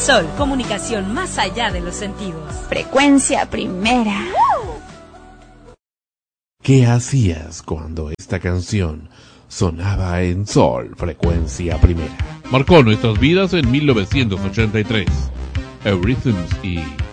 Sol, comunicación más allá de los sentidos. Frecuencia Primera. ¿Qué hacías cuando esta canción sonaba en Sol, Frecuencia Primera? Marcó nuestras vidas en 1983. Eurythms y